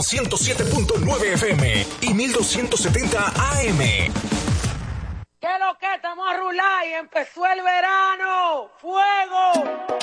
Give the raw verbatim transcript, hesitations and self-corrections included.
ciento siete punto nueve F M y mil doscientos setenta A M. ¿Qué lo que estamos a rular y empezó el verano? ¡Fuego!